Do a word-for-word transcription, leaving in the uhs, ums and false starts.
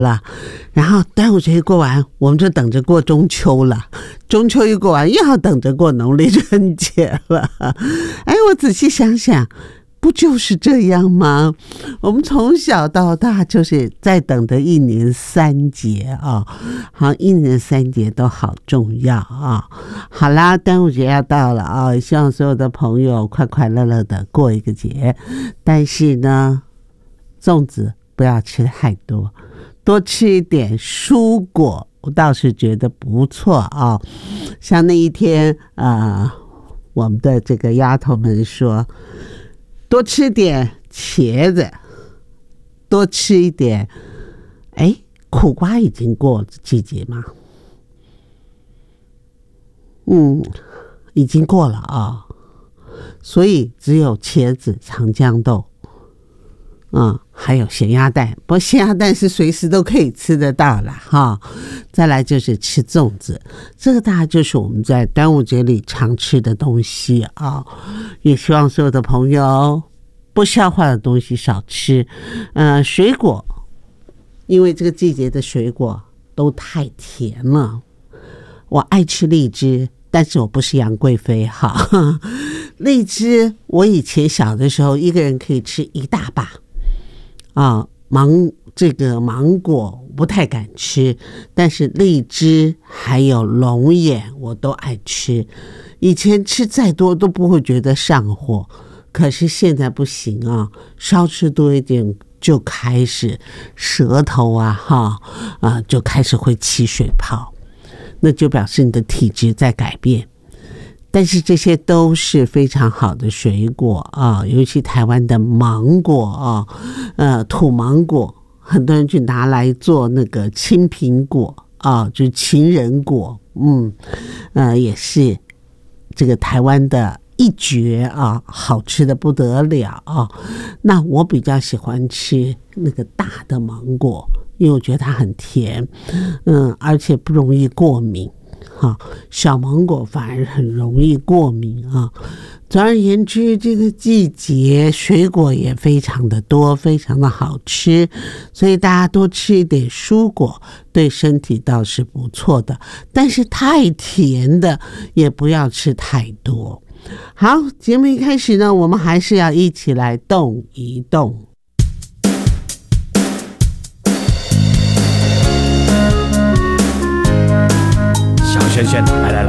了，然后端午节一过完，我们就等着过中秋了。中秋一过完，又要等着过农历春节了。哎，我仔细想想，不就是这样吗？我们从小到大就是在等的一年三节啊，好，一年三节都好重要啊。好啦，端午节要到了啊，希望所有的朋友快快乐乐的过一个节。但是呢，粽子不要吃太多，多吃一点蔬果，我倒是觉得不错啊。像那一天啊、呃，我们的这个丫头们说，多吃点茄子，多吃一点，哎，苦瓜已经过季节吗？嗯，已经过了啊，所以只有茄子、长江豆。嗯，还有咸鸭蛋，不过咸鸭蛋是随时都可以吃得到啦哈。再来就是吃粽子，这个大概就是我们在端午节里常吃的东西啊。也希望所有的朋友不消化的东西少吃。呃，水果，因为这个季节的水果都太甜了，我爱吃荔枝。但是我不是杨贵妃哈，荔枝我以前小的时候一个人可以吃一大把啊，芒这个芒果不太敢吃，但是荔枝还有龙眼我都爱吃。以前吃再多都不会觉得上火，可是现在不行啊，稍吃多一点就开始舌头啊哈啊就开始会起水泡。那就表示你的体质在改变，但是这些都是非常好的水果啊，尤其台湾的芒果啊，呃，土芒果，很多人去拿来做那个青苹果啊，就是情人果，嗯，呃，也是这个台湾的一绝啊，好吃的不得了啊。那我比较喜欢吃那个大的芒果。因为我觉得它很甜，嗯，而且不容易过敏，哈，小芒果反而很容易过敏啊。总而言之，这个季节水果也非常的多，非常的好吃，所以大家多吃一点蔬果，对身体倒是不错的。但是太甜的也不要吃太多。好，节目一开始呢，我们还是要一起来动一动。 轩轩，来来来，